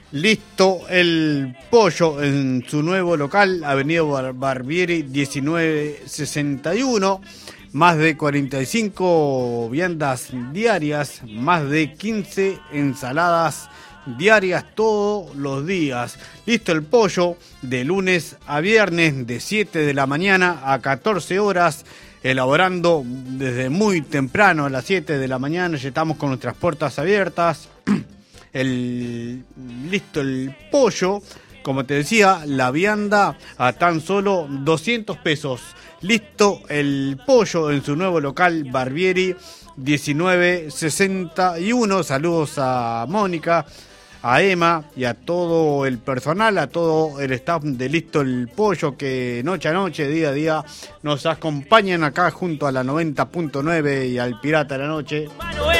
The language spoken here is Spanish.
Listo el pollo en su nuevo local, Avenida Barbieri 1961. Más de 45 viandas diarias, más de 15 ensaladas diarias todos los días. Listo el pollo de lunes a viernes de 7 de la mañana a 14 horas. Elaborando desde muy temprano a las 7 de la mañana. Ya estamos con nuestras puertas abiertas. Listo el pollo, como te decía, la vianda a tan solo 200 pesos. Listo el pollo en su nuevo local Barbieri 1961. Saludos a Mónica, a Emma y a todo el personal, a todo el staff de Listo el Pollo que noche a noche, día a día nos acompañan acá junto a la 90.9 y al Pirata de la Noche.